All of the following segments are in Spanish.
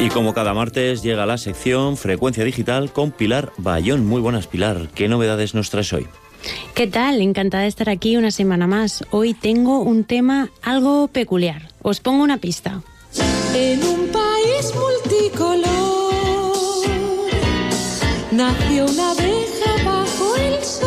Y como cada martes llega la sección Frecuencia Digital con Pilar Bayón. Muy buenas, Pilar. ¿Qué novedades nos traes hoy? ¿Qué tal? Encantada de estar aquí una semana más. Hoy tengo un tema algo peculiar. Os pongo una pista. En un país multicolor nació una abeja bajo el sol.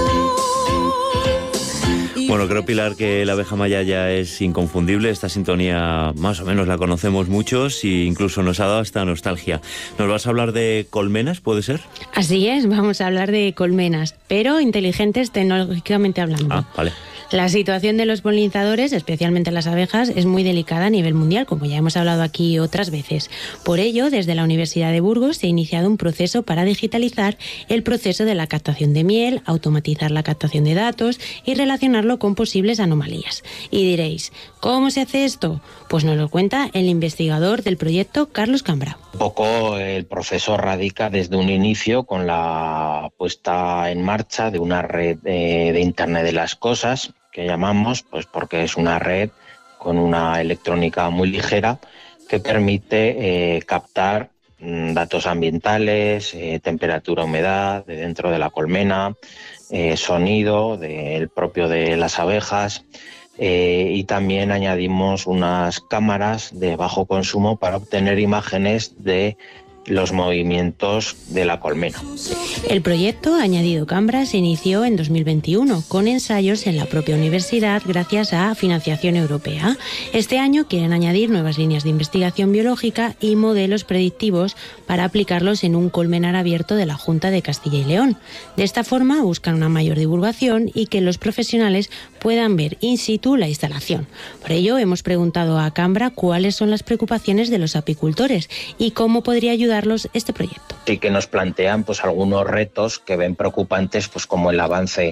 Bueno, creo, Pilar, que la abeja maya ya es inconfundible. Esta sintonía más o menos la conocemos muchos e incluso nos ha dado hasta nostalgia. ¿Nos vas a hablar de colmenas, puede ser? Así es, vamos a hablar de colmenas, pero inteligentes tecnológicamente hablando. Ah, vale. La situación de los polinizadores, especialmente las abejas, es muy delicada a nivel mundial, como ya hemos hablado aquí otras veces. Por ello, desde la Universidad de Burgos se ha iniciado un proceso para digitalizar el proceso de la captación de miel, automatizar la captación de datos y relacionarlo con posibles anomalías. Y diréis, ¿cómo se hace esto? Pues nos lo cuenta el investigador del proyecto, Carlos Cambra. Un poco el proceso radica desde un inicio con la puesta en marcha de una red de Internet de las Cosas, que llamamos, pues porque es una red con una electrónica muy ligera que permite captar datos ambientales, temperatura, humedad de dentro de la colmena, sonido del propio de las abejas. Y también añadimos unas cámaras de bajo consumo para obtener imágenes de los movimientos de la colmena. El proyecto Añadido Cambra se inició en 2021 con ensayos en la propia universidad gracias a financiación europea. Este año quieren añadir nuevas líneas de investigación biológica y modelos predictivos para aplicarlos en un colmenar abierto de la Junta de Castilla y León. De esta forma buscan una mayor divulgación y que los profesionales puedan ver in situ la instalación. Por ello hemos preguntado a Cambra cuáles son las preocupaciones de los apicultores y cómo podría ayudarlos este proyecto. Sí que nos plantean pues algunos retos que ven preocupantes, pues como el avance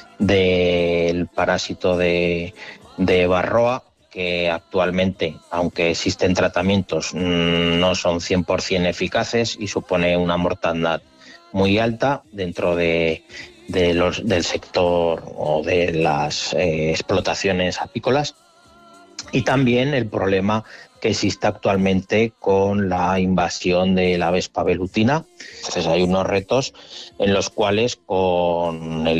del parásito de Varroa, que actualmente, aunque existen tratamientos, no son 100% eficaces y supone una mortandad muy alta dentro del sector o de las explotaciones apícolas. Y también el problema que existe actualmente con la invasión de la vespa velutina. Entonces hay unos retos en los cuales con